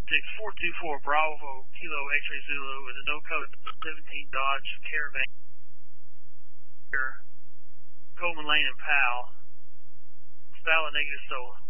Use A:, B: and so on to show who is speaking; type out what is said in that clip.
A: 424 Bravo Kilo X-Ray Zulu with a no code 17 Dodge Caravan. Coleman Lane and Powell. Valid negative soul.